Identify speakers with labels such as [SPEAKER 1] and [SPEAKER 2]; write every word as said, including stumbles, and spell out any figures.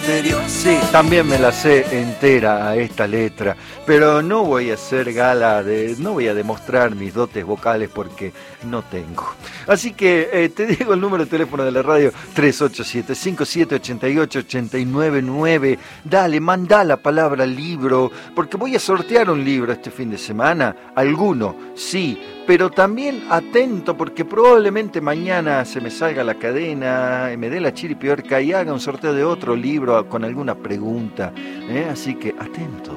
[SPEAKER 1] misteriosa.
[SPEAKER 2] Sí, también me la sé entera a esta letra, pero no voy a hacer gala de, no voy a demostrar mis dotes vocales porque no tengo. Así que eh, te digo el número de teléfono de la radio: tres ocho siete, cinco siete ocho ocho, ocho nueve nueve. Dale, manda la palabra libro, porque voy a sortear un libro este fin de semana, alguno, sí, pero también atento porque probablemente mañana se me salga la cadena, me dé la chiripiorca y haga un sorteo de otro libro con alguna pregunta, ¿eh? Así que atento.